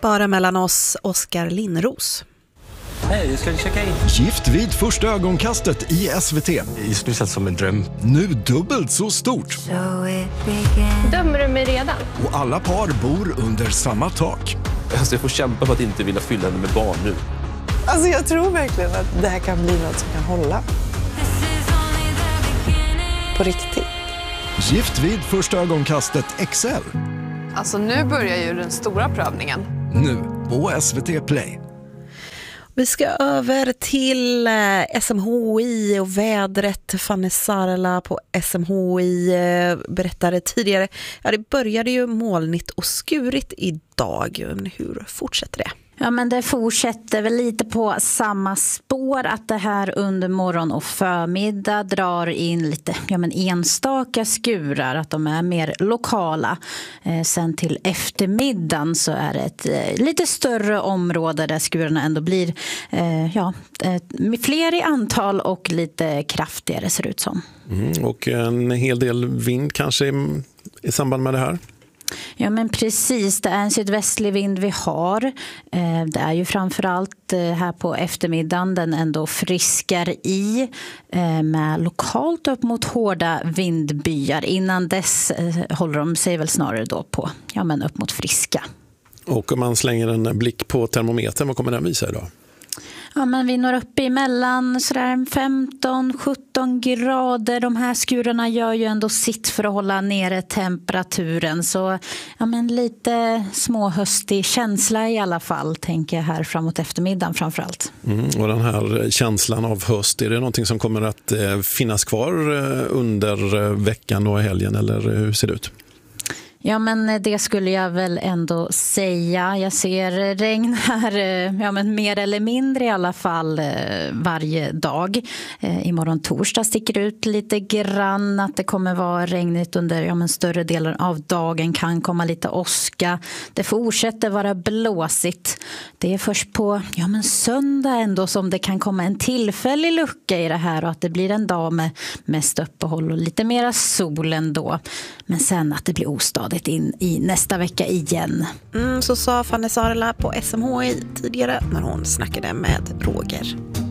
Bara mellan oss, Oskar Linnros. Hej, ska du checka in? Gift vid första ögonkastet i SVT. Det är speciellt som en dröm. Nu dubbelt så stort. Dömer du mig redan? Och alla par bor under samma tak. Alltså, jag får kämpa för att inte vilja fylla henne med barn nu. Alltså jag tror verkligen att det här kan bli något som kan hålla. På riktigt. Gift vid första ögonkastet XL. Alltså nu börjar ju den stora prövningen. Nu på SVT Play. Vi ska över till SMHI och vädret. Fanny Sarla på SMHI berättade tidigare. Ja, det började ju molnigt och skurigt idag. Hur fortsätter det? Ja, men det fortsätter väl lite på samma spår, att det här under morgon och förmiddag drar in lite enstaka skurar, att de är mer lokala. Sen till eftermiddagen så är det ett lite större område där skurarna ändå blir fler i antal och lite kraftigare ser det ut som. Och en hel del vind kanske i samband med det här? Ja, men precis, det är en sydvästlig vind vi har. Det är ju framförallt här på eftermiddagen den ändå friskar i med lokalt upp mot hårda vindbyar. Innan dess håller de sig väl snarare då på upp mot friska. Och om man slänger en blick på termometern, vad kommer den visa idag? Ja, men vi når upp emellan 15-17 grader. De här skurarna gör ju ändå sitt för att hålla nere temperaturen. Så lite småhöstig känsla i alla fall, tänker jag här framåt eftermiddagen framförallt. Och den här känslan av höst, är det någonting som kommer att finnas kvar under veckan och helgen, eller hur ser det ut? Ja, men det skulle jag väl ändå säga. Jag ser regn här, mer eller mindre i alla fall varje dag. Imorgon torsdag sticker ut lite grann att det kommer vara regnigt under större delen av dagen. Kan komma lite åska. Det fortsätter vara blåsigt. Det är först på söndag ändå som det kan komma en tillfällig lucka i det här och att det blir en dag med mest uppehåll och lite mera sol ändå. Men sen att det blir ostadigt in i nästa vecka igen. Så sa Fanny Sarla på SMHI tidigare när hon snackade med Roger.